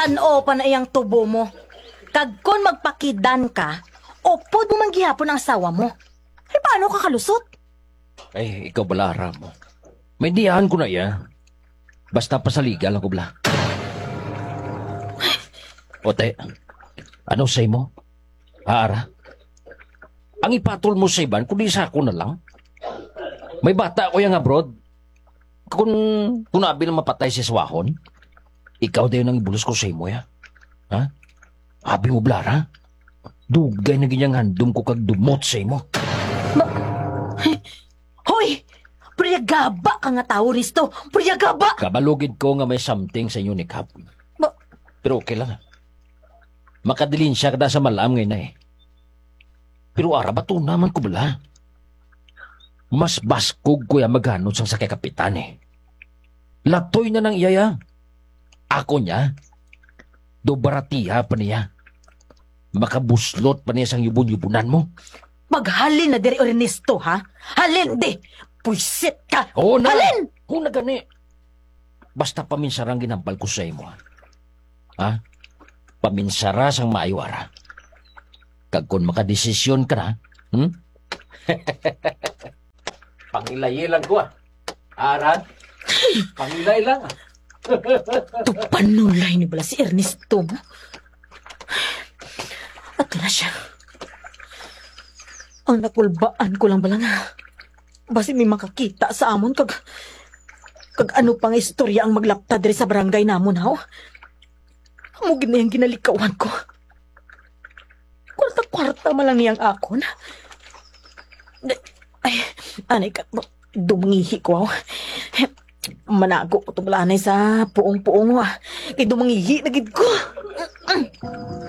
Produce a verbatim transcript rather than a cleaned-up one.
Tan-o pa na iyang tubo mo. Kag kon magpakidan ka, upod mo manggihapon ang asawa mo. Ay, paano ka kalusot? Ay, ikaw balara mo. May diyahan ko na iya. Basta pasaliga lang ko bala. Ote, ano say mo? Haara? Ang ipatol mo sa iban, kundi sa ako na lang. May bata ko yung abroad. Kung kunabi na mapatay si Swahon, ikaw daw nang ibulos ko sa imo ya. Ha? Abi mo blara? Dugay na ganyang handom ko kag dumot sa imo. Ma- Hoy! Priyagaba ka nga tao, Risto! Priyagaba! Kabalugid ko nga may something sa inyo ni Kap. Ma- Pero okay lang. Makadilin siya kada sa malam ngayon na eh. Pero ara ba to naman ko bala? Mas baskog ko ya maghanod sang sakay kapitan eh. Latoy na nang iyaya. Ako niya. Do baratiha pa niya. Makabuslot pa niya sang yubon-yubunan mo. Maghalin na diri Ernesto, ha? Halin di! Puisit ka! Oo na! Halin! Oo na gani. Basta paminsarang ginampal ko sa imo. Ha? ha? Paminsara sang maayuara. Kag kung makadesisyon ka na, hmm? Pangilay lang ko ah. Aran? Pangilay lang ah. Tupanulay ni bala si Ernesto mo. At na siya. Ang nakulbaan ko lang bala nga. Basi may makakita sa amon kag kag ano pang istorya ang maglaptad diri sa barangay namon haw. Mugin na yung ginalikawan ko. Kwarta-kwarta malang niyang akon. Ay, anay ka, dumangihi ko haw. Manago ko tumalanay sa puong-puong wa. Kay dumangihi na gid ko.